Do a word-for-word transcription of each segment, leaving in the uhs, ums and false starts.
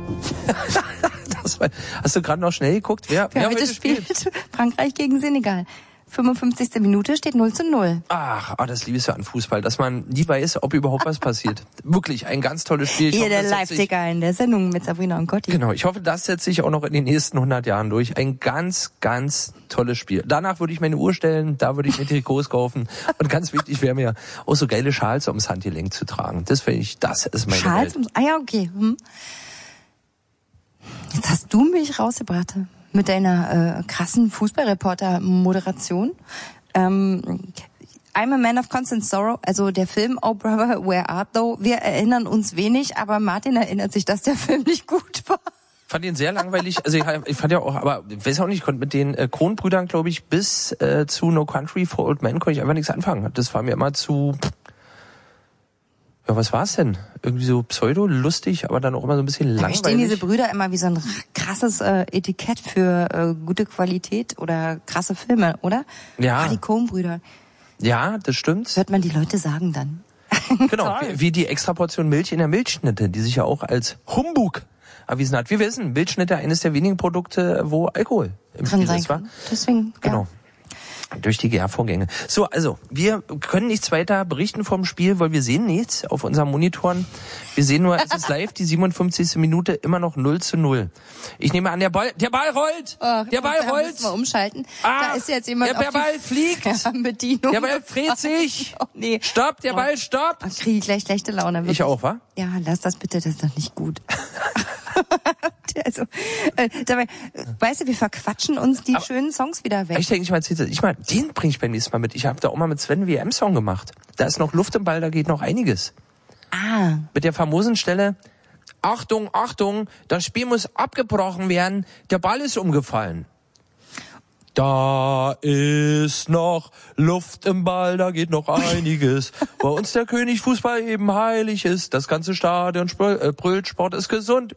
das war, hast du gerade noch schnell geguckt? Wer, wer, wer heute heute spielt? spielt? Frankreich gegen Senegal. fünfundfünfzigste Minute steht null zu null. Ach, ah, das liebe ich ja an Fußball, dass man nie weiß, ob überhaupt was passiert. Wirklich ein ganz tolles Spiel. Ich Hier hoffe, der das setzt sich- Live-Ticker in der Sendung mit Sabrina und Gotti. Genau, ich hoffe, das setzt sich auch noch in den nächsten hundert Jahren durch. Ein ganz, ganz tolles Spiel. Danach würde ich meine Uhr stellen, da würde ich mir Trikots kaufen. Und ganz wichtig wäre mir auch so geile Schals ums Handgelenk zu tragen. Das finde ich, das ist meine Schals? Welt. Ah ja, okay. Hm. Jetzt hast du mich rausgebracht mit deiner äh, krassen Fußballreporter-Moderation. Ähm, I'm a Man of Constant Sorrow, also der Film Oh Brother, Where Art Thou? Wir erinnern uns wenig, aber Martin erinnert sich, dass der Film nicht gut war. Fand ihn sehr langweilig. Also ich, ich fand ja auch, aber ich weiß auch nicht, ich konnte mit den äh, Coen-Brüdern, glaube ich, bis äh, zu No Country for Old Men konnte ich einfach nichts anfangen. Das war mir immer zu... Ja, was war's denn? Irgendwie so pseudo-lustig, aber dann auch immer so ein bisschen Da langweilig. stehen diese Brüder immer wie so ein krasses äh, Etikett für äh, gute Qualität oder krasse Filme, oder? Ja. Ah, die Coen-Brüder. Ja, das stimmt. Hört man die Leute sagen dann. Genau, wie, wie die Extraportion Milch in der Milchschnitte, die sich ja auch als Humbug erwiesen hat. Wir wissen, Milchschnitte eines der wenigen Produkte, wo Alkohol im Drin Spiel sein ist, wa? kann. Deswegen, Genau. ja. Durch die Gärvorgänge. So, also, wir können nichts weiter berichten vom Spiel, weil wir sehen nichts auf unseren Monitoren. Wir sehen nur, es ist live, die siebenundfünfzigste Minute, immer noch null zu null. Ich nehme an, der Ball, der Ball rollt! Oh, der Ball da rollt! müssen wir umschalten. Ah, da ist jetzt jemand der, der auf die Ball fliegt! Bedienung. Der Ball dreht sich! Oh, nee. Stopp, der Ball stoppt! Oh, kriege ich gleich schlechte Laune. Wirklich. Ich auch, wa? Ja, lass das bitte, das ist doch nicht gut. also, äh, dabei, äh, weißt du, wir verquatschen uns die Aber schönen Songs wieder weg. Ich denke, ich mal, ich mal, den bringe ich beim nächsten Mal mit. Ich habe da auch mal mit Sven einen W M-Song gemacht. Da ist noch Luft im Ball, da geht noch einiges. Ah. Mit der famosen Stelle, Achtung, Achtung, das Spiel muss abgebrochen werden, der Ball ist umgefallen. Da ist noch Luft im Ball, da geht noch einiges. Bei uns der König Fußball eben heilig ist, das ganze Stadion brüllt, Sport ist gesund.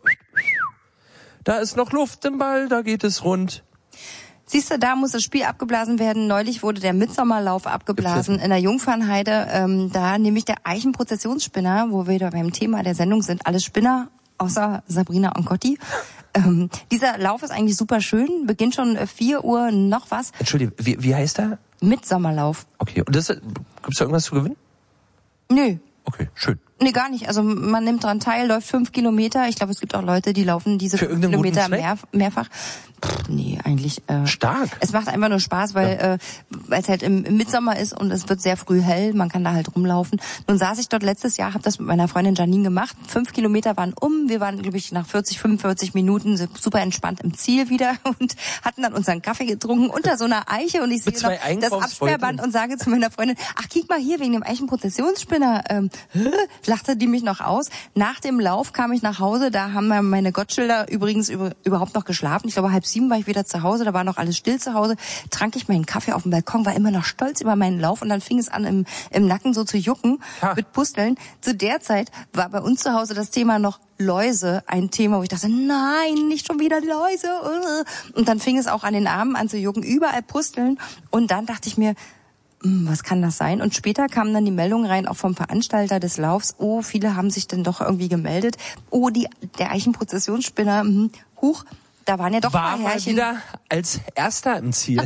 Da ist noch Luft im Ball, da geht es rund. Siehst du, da muss das Spiel abgeblasen werden. Neulich wurde der Mitsommerlauf abgeblasen in der Jungfernheide. Ähm, da nämlich der Eichenprozessionsspinner, wo wir da beim Thema der Sendung sind, alles Spinner, außer Sabrina und Gotti. Ähm, dieser Lauf ist eigentlich super schön, beginnt schon vier Uhr noch was. Entschuldige, wie, wie heißt der? Mitsommerlauf. Okay, und das, gibt's da irgendwas zu gewinnen? Nö. Okay, schön. Nee, gar nicht. Also man nimmt dran teil, läuft fünf Kilometer. Ich glaube, es gibt auch Leute, die laufen diese Für fünf irgendeinen Kilometer guten mehr, mehrfach. Pff, nee, eigentlich. Äh, Stark. Es macht einfach nur Spaß, weil Ja. äh, weil es halt im, im Mitsommer ist und es wird sehr früh hell. Man kann da halt rumlaufen. Nun saß ich dort letztes Jahr, habe das mit meiner Freundin Janine gemacht. Fünf Kilometer waren um. Wir waren, glaube ich, nach vierzig, fünfundvierzig Minuten super entspannt im Ziel wieder und hatten dann unseren Kaffee getrunken unter so einer Eiche. Und ich sehe Mit zwei noch das Einkaufsbeuteln. Absperrband und sage zu meiner Freundin, ach, kick mal hier wegen dem Eichenprozessionsspinner. Ähm, lachte die mich noch aus. Nach dem Lauf kam ich nach Hause, da haben meine Gottschilder übrigens über, überhaupt noch geschlafen. Ich glaube, halb sieben war ich wieder zu Hause, da war noch alles still zu Hause. Trank ich meinen Kaffee auf dem Balkon, war immer noch stolz über meinen Lauf und dann fing es an, im, im Nacken so zu jucken, Ha. mit Pusteln. Zu der Zeit war bei uns zu Hause das Thema noch Läuse, ein Thema, wo ich dachte, nein, nicht schon wieder Läuse. Und dann fing es auch an den Armen an zu jucken, überall Pusteln. Und dann dachte ich mir, was kann das sein? Und später kamen dann die Meldungen rein, auch vom Veranstalter des Laufs. Oh, viele haben sich dann doch irgendwie gemeldet. Oh, die, der Eichenprozessionsspinner, hm, huch, da waren ja doch War ein mal paar Härchen. wieder als Erster im Ziel.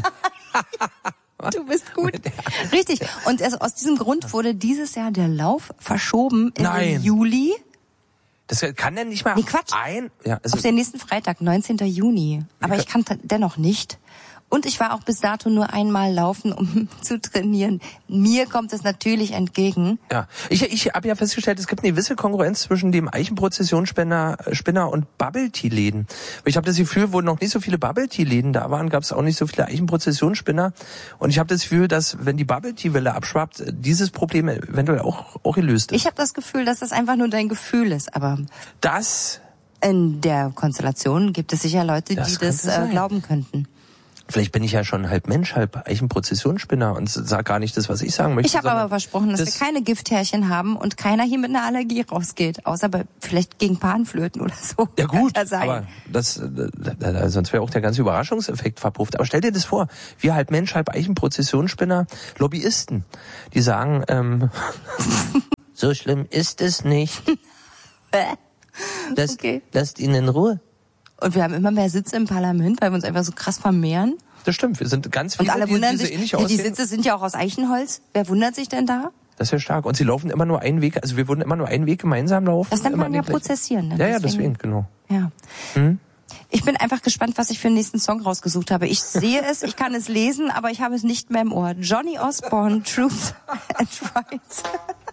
Du bist gut. Richtig. Und es, aus diesem Grund wurde dieses Jahr der Lauf verschoben in Nein. den Juli. Das kann denn nicht mal Nee, Quatsch. ein... Ja, also Auf den nächsten Freitag, neunzehnten Juni. Aber ich kann t- dennoch nicht. Und ich war auch bis dato nur einmal laufen, um zu trainieren. Mir kommt es natürlich entgegen. Ja, ich, ich habe ja festgestellt, es gibt eine gewisse Konkurrenz zwischen dem Eichenprozessionsspinner Spinner und Bubble-Tea-Läden. Ich habe das Gefühl, wo noch nicht so viele Bubble-Tea-Läden da waren, gab es auch nicht so viele Eichenprozessionsspinner. Und ich habe das Gefühl, dass, wenn die Bubble-Tea-Welle abschwappt, dieses Problem eventuell auch, auch gelöst ist. Ich habe das Gefühl, dass das einfach nur dein Gefühl ist. Aber Das, in der Konstellation gibt es sicher Leute, Das die das könnte äh, sein. glauben könnten. vielleicht bin ich ja schon halb Mensch, halb Eichenprozessionsspinner und sag gar nicht das, was ich sagen möchte. Ich habe aber versprochen, dass das wir keine Gifthärchen haben und keiner hier mit einer Allergie rausgeht. Außer bei, vielleicht gegen Panflöten oder so. Ja gut, Kann ja sein. aber das, da, da, sonst wäre auch der ganze Überraschungseffekt verpufft. Aber stell dir das vor, wir halb Mensch, halb Eichenprozessionsspinner, Lobbyisten, die sagen, ähm, so schlimm ist es nicht. Lasst, Okay. lasst ihn in Ruhe. Und wir haben immer mehr Sitze im Parlament, weil wir uns einfach so krass vermehren. Das stimmt, wir sind ganz Und viele, alle die, wundern die so sich, ähnlich ja, die aussehen. Sitze sind ja auch aus Eichenholz. Wer wundert sich denn da? Das ist ja stark. Und sie laufen immer nur einen Weg, also wir würden immer nur einen Weg gemeinsam laufen. Das nennt immer man ja den gleichen- prozessieren. Ne? Ja, ja, deswegen, genau. Ja. Hm? Ich bin einfach gespannt, was ich für den nächsten Song rausgesucht habe. Ich sehe es, ich kann es lesen, aber ich habe es nicht mehr im Ohr. Johnny Osborne, Truth and Rights.